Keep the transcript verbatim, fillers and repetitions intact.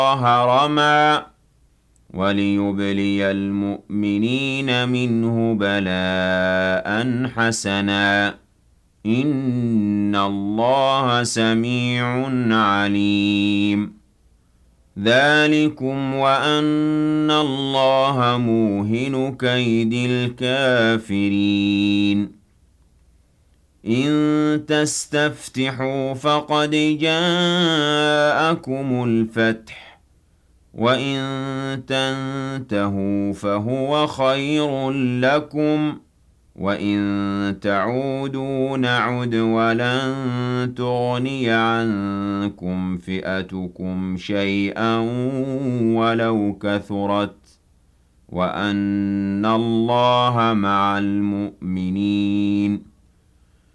رمى وليبلي المؤمنين منه بلاء حسنا إن الله سميع عليم ذلكم وأن الله موهن كيد الكافرين إن تستفتحوا فقد جاءكم الفتح وإن تنتهوا فهو خير لكم وَإِن تَعُودُوا نَعُدْ وَلَن تُغْنِيَ عَنكُمْ فِئَتُكُمْ شَيْئًا وَلَوْ كَثُرَتْ وَأَنَّ اللَّهَ مَعَ الْمُؤْمِنِينَ